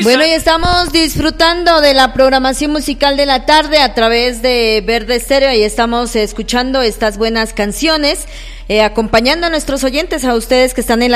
Bueno, y estamos disfrutando de la programación musical de la tarde a través de Verde Estéreo, y estamos escuchando estas buenas canciones, acompañando a nuestros oyentes, a ustedes que están en la